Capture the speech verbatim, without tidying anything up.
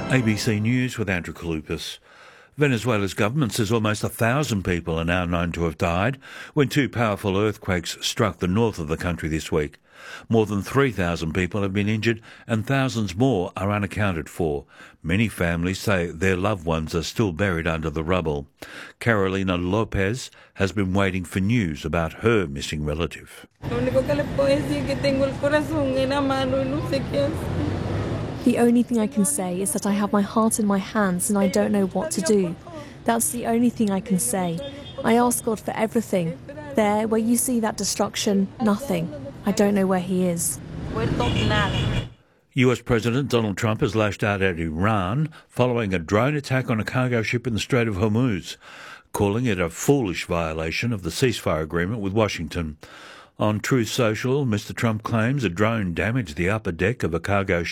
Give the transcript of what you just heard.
A B C News with Andrew Kalupas. Venezuela's government says almost a thousand people are now known to have died when two powerful earthquakes struck the north of the country this week. More than three thousand people have been injured and thousands more are unaccounted for. Many families say their loved ones are still buried under the rubble. Carolina Lopez has been waiting for news about her missing relative. The only thing I can say is that I have my heart in my hands and I don't know what to do. That's the only thing I can say. I ask God for everything. There, where you see that destruction, nothing. I don't know where he is. U S President Donald Trump has lashed out at Iran following a drone attack on a cargo ship in the Strait of Hormuz, calling it a foolish violation of the ceasefire agreement with Washington. On Truth Social, Mister Trump claims a drone damaged the upper deck of a cargo ship